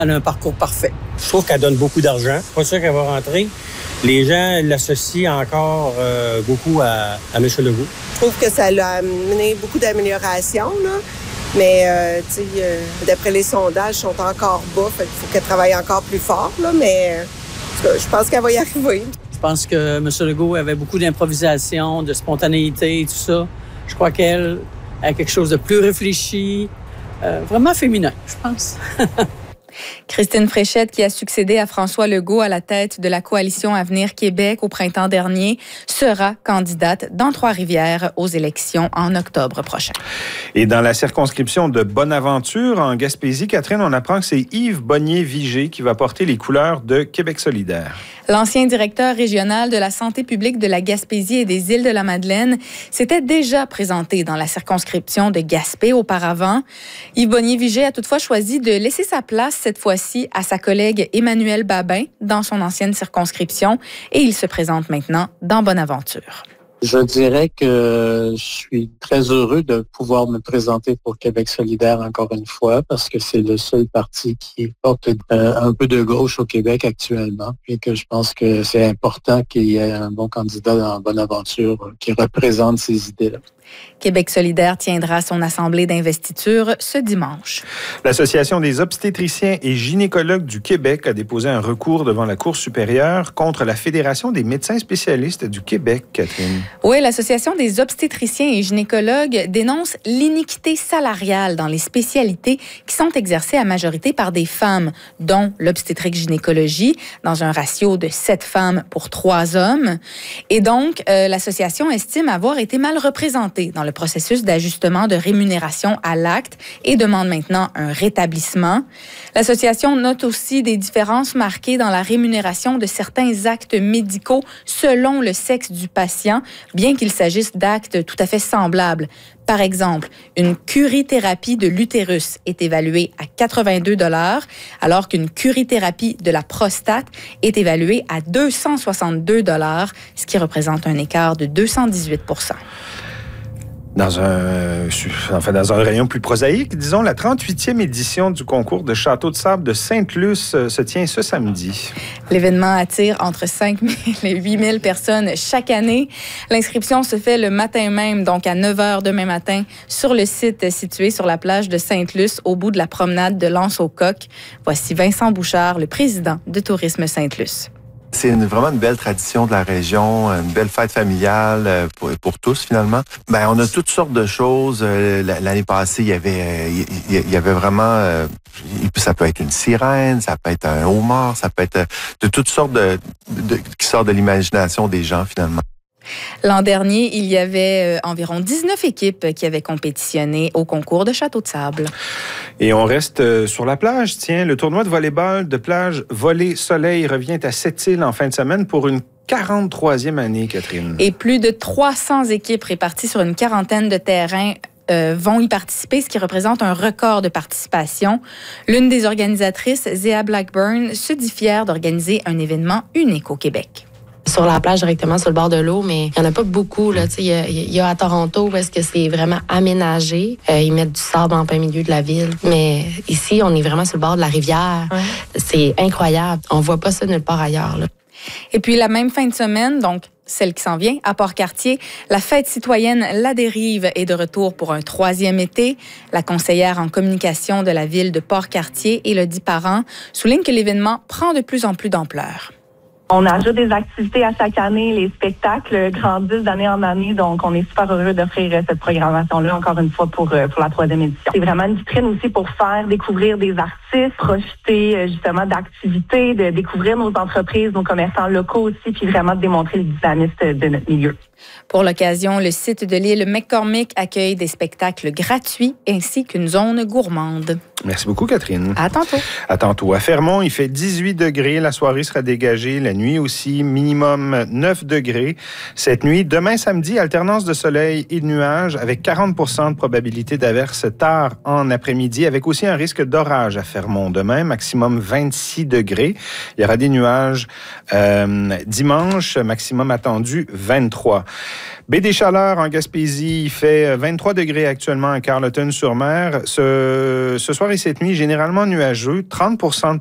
Elle a un parcours parfait. Je trouve qu'elle donne beaucoup d'argent. C'est pas sûr qu'elle va rentrer. Les gens l'associent encore beaucoup à M. Legault. Je trouve que ça l'a amené beaucoup d'améliorations, là. Mais, d'après les sondages, ils sont encore bas. Fait qu'il faut qu'elle travaille encore plus fort, là. Mais je pense qu'elle va y arriver. Je pense que M. Legault avait beaucoup d'improvisation, de spontanéité et tout ça. Je crois qu'elle a quelque chose de plus réfléchi, vraiment féminin, je pense. Christine Fréchette, qui a succédé à François Legault à la tête de la coalition Avenir Québec au printemps dernier, sera candidate dans Trois-Rivières aux élections en octobre prochain. Et dans la circonscription de Bonaventure, en Gaspésie, Catherine, on apprend que c'est Yves Bonnier-Vigé qui va porter les couleurs de Québec solidaire. L'ancien directeur régional de la santé publique de la Gaspésie et des Îles-de-la-Madeleine s'était déjà présenté dans la circonscription de Gaspé auparavant. Yves Bonnier-Vigé a toutefois choisi de laisser sa place cette fois-ci à sa collègue Emmanuelle Babin dans son ancienne circonscription et il se présente maintenant dans Bonaventure. Je dirais que je suis très heureux de pouvoir me présenter pour Québec solidaire encore une fois parce que c'est le seul parti qui porte un peu de gauche au Québec actuellement et que je pense que c'est important qu'il y ait un bon candidat dans Bonaventure qui représente ces idées-là. Québec solidaire tiendra son assemblée d'investiture ce dimanche. L'Association des obstétriciens et gynécologues du Québec a déposé un recours devant la Cour supérieure contre la Fédération des médecins spécialistes du Québec, Catherine. Oui, l'Association des obstétriciens et gynécologues dénonce l'iniquité salariale dans les spécialités qui sont exercées à majorité par des femmes, dont l'obstétrique-gynécologie, dans un ratio de 7 femmes pour 3 hommes. Et donc, l'association estime avoir été mal représentée dans le processus d'ajustement de rémunération à l'acte et demande maintenant un rétablissement. L'association note aussi des différences marquées dans la rémunération de certains actes médicaux selon le sexe du patient, bien qu'il s'agisse d'actes tout à fait semblables. Par exemple, une curithérapie de l'utérus est évaluée à 82 $, alors qu'une curithérapie de la prostate est évaluée à 262 $, ce qui représente un écart de 218 %. Dans un rayon plus prosaïque, disons, la 38e édition du concours de château de sable de Sainte-Luce se tient ce samedi. L'événement attire entre 5 000 et 8 000 personnes chaque année. L'inscription se fait le matin même, donc à 9 h demain matin, sur le site situé sur la plage de Sainte-Luce, au bout de la promenade de l'Anse-aux-Coques. Voici Vincent Bouchard, le président de Tourisme Sainte-Luce. C'est vraiment une belle tradition de la région, une belle fête familiale pour tous finalement. Ben on a toutes sortes de choses. L'année passée, il y avait vraiment, ça peut être une sirène, ça peut être un homard, ça peut être de toutes sortes qui sortent de l'imagination des gens finalement. L'an dernier, il y avait environ 19 équipes qui avaient compétitionné au concours de château de sable. Et on reste sur la plage. Tiens, le tournoi de volley-ball de plage Volley Soleil revient à Sept-Îles en fin de semaine pour une 43e année, Catherine. Et plus de 300 équipes réparties sur une quarantaine de terrains vont y participer, ce qui représente un record de participation. L'une des organisatrices, Zéa Blackburn, se dit fière d'organiser un événement unique au Québec. Sur la plage, directement sur le bord de l'eau, mais il n'y en a pas beaucoup. Il y a à Toronto où est-ce que c'est vraiment aménagé. Ils mettent du sable en plein milieu de la ville. Mais ici, on est vraiment sur le bord de la rivière. Ouais. C'est incroyable. On voit pas ça nulle part ailleurs, là. Et puis, la même fin de semaine, donc celle qui s'en vient, à Port-Cartier, la fête citoyenne La Dérive est de retour pour un 3e été. La conseillère en communication de la ville de Port-Cartier, Élodie Parent, souligne que l'événement prend de plus en plus d'ampleur. On ajoute des activités à chaque année, les spectacles grandissent d'année en année, donc on est super heureux d'offrir cette programmation-là encore une fois pour la 3e édition. C'est vraiment une vitrine aussi pour faire découvrir des artistes, profiter justement d'activités, de découvrir nos entreprises, nos commerçants locaux aussi, puis vraiment de démontrer le dynamisme de notre milieu. Pour l'occasion, le site de l'île McCormick accueille des spectacles gratuits ainsi qu'une zone gourmande. Merci beaucoup, Catherine. À tantôt. À tantôt. À Fermont, il fait 18 degrés. La soirée sera dégagée. La nuit aussi, minimum 9 degrés. Cette nuit, demain samedi, alternance de soleil et de nuages avec 40 % de probabilité d'averse tard en après-midi, avec aussi un risque d'orage à Fermont. Demain, maximum 26 degrés. Il y aura des nuages dimanche, maximum attendu 23. Baie des Chaleurs en Gaspésie, il fait 23 degrés actuellement à Carleton-sur-Mer. Ce soir et cette nuit, généralement nuageux, 30 % de